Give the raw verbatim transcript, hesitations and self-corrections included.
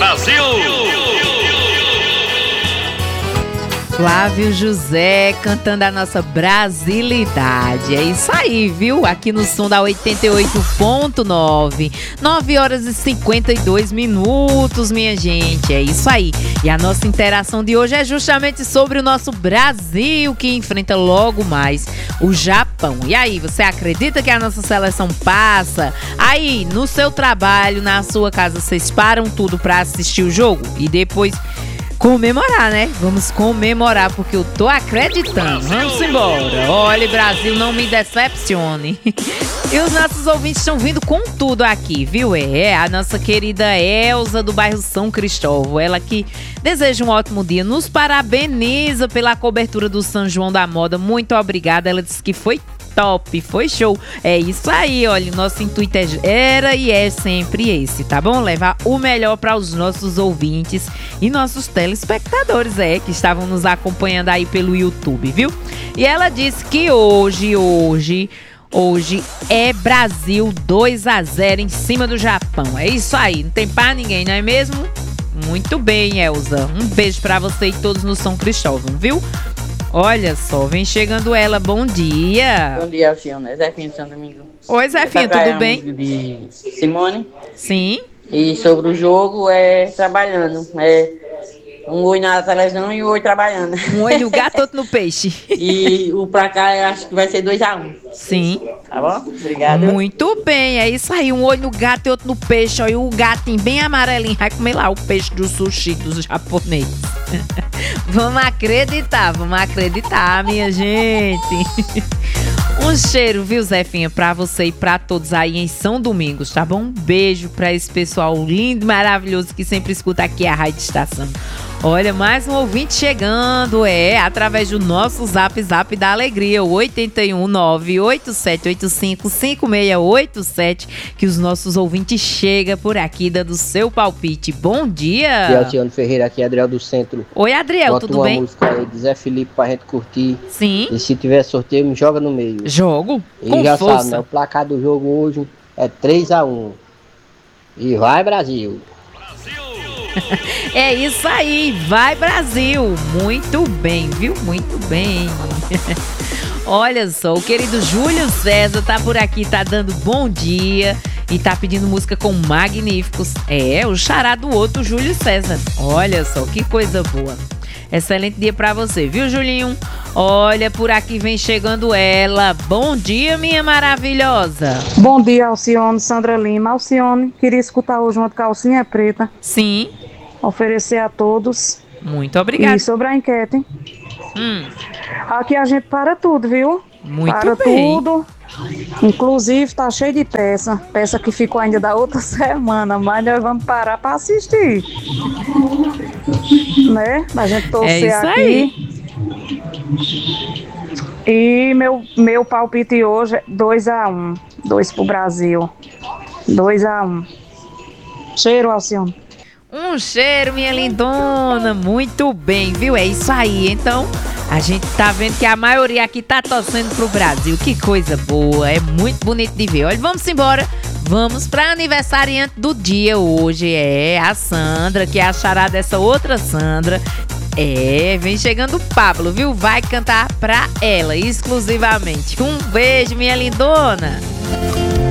Brasil! Flávio José cantando a nossa brasilidade. É isso aí, viu? Aqui no som da oitenta e oito ponto nove. nove horas e cinquenta e dois minutos, minha gente. É isso aí. E a nossa interação de hoje é justamente sobre o nosso Brasil, que enfrenta logo mais o Japão. E aí, você acredita que a nossa seleção passa? Aí, no seu trabalho, na sua casa, vocês param tudo pra assistir o jogo? E depois comemorar, né? Vamos comemorar, porque eu tô acreditando. Vamos embora. Olha, Brasil, não me decepcione. E os nossos ouvintes estão vindo com tudo aqui, viu? É, a nossa querida Elza, do bairro São Cristóvão. Ela que deseja um ótimo dia, nos parabeniza pela cobertura do São João da Moda. Muito obrigada. Ela disse que foi top, foi show. É isso aí, olha, o nosso intuito era e é sempre esse, tá bom? Levar o melhor para os nossos ouvintes e nossos telespectadores, é, que estavam nos acompanhando aí pelo YouTube, viu? E ela disse que hoje, hoje, hoje é Brasil dois a zero em cima do Japão. É isso aí, não tem pra ninguém, não é mesmo? Muito bem, Elza. Um beijo pra você e todos no São Cristóvão, viu? Olha só, vem chegando ela, bom dia. Bom dia, Alcione, é Zefinha de São Domingo. Oi, Zefinha, tudo bem? De Simone. Sim. E sobre o jogo, é trabalhando. É um oi na televisão e um oi trabalhando. Um oi no gato, outro no peixe. E o pra cá, eu acho que vai ser dois a um. Sim. Tá bom? Obrigado. Muito bem, é isso aí. Um olho no gato e outro no peixe. Olha, o gatinho bem amarelinho vai comer lá o peixe do sushi dos japoneses. Vamos acreditar, vamos acreditar, minha gente. Um cheiro, viu, Zefinha, pra você e pra todos aí em São Domingos, tá bom? Um beijo pra esse pessoal lindo e maravilhoso que sempre escuta aqui a Rádio Estação. Olha, mais um ouvinte chegando, é, através do nosso Zap Zap da Alegria, o oito um nove oito sete oito cinco cinco seis oito sete, que os nossos ouvintes chegam por aqui dando seu palpite. Bom dia! Aqui é Alcione Ferreira, aqui é Adriel do Centro. Oi, Adriel, Bota tudo uma bem? música aí de Zé Felipe pra gente curtir. Sim. E se tiver sorteio, me joga no meio. Jogo? E com já força. sabe, né? O placar do jogo hoje é três a um. E vai, Brasil! É isso aí, vai Brasil! Muito bem, viu? Muito bem. Olha só, o querido Júlio César tá por aqui, tá dando bom dia e tá pedindo música com Magníficos. É, o xará do outro Júlio César. Olha só, que coisa boa. Excelente dia pra você, viu, Julinho? Olha, por aqui vem chegando ela. Bom dia, minha maravilhosa. Bom dia, Alcione, Sandra Lima. Alcione, queria escutar hoje uma de calcinha preta. Sim. Oferecer a todos. Muito obrigada. E sobre a enquete. Hum. Aqui a gente para tudo, viu? Muito para bem. tudo. Inclusive tá cheio de peça. Peça que ficou ainda da outra semana, mas nós vamos parar para assistir. Né? A gente torcer É isso aqui. aí. E meu, meu palpite hoje é dois a um. dois pro Brasil. dois a um. Cheiro, Alcione. Um cheiro, minha lindona. Muito bem, viu? É isso aí. Então, a gente tá vendo que a maioria aqui tá torcendo pro Brasil. Que coisa boa. É muito bonito de ver. Olha, vamos embora. Vamos pra aniversariante do dia hoje. É a Sandra, que é a xará dessa outra Sandra. É, vem chegando o Pablo, viu? Vai cantar pra ela exclusivamente. Um beijo, minha lindona.